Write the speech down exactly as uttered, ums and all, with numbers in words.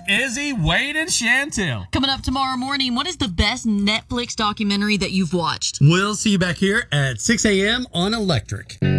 Izzy, Wade, and Chantel. Coming up tomorrow morning, what is the best Netflix documentary that you've watched? We'll see you back here at six a.m. on Electric.